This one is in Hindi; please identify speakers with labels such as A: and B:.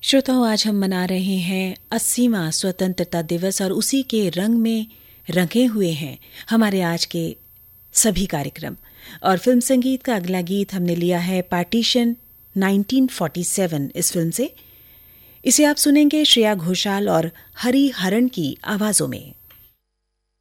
A: श्रोताओं, आज हम मना रहे हैं 80वां स्वतंत्रता दिवस और उसी के रंग में रंगे हुए हैं हमारे आज के सभी कार्यक्रम। और फिल्म संगीत का अगला गीत हमने लिया है पार्टीशन 1947 इस फिल्म से। इसे आप सुनेंगे श्रेया घोषाल और हरि हरण की आवाजों में।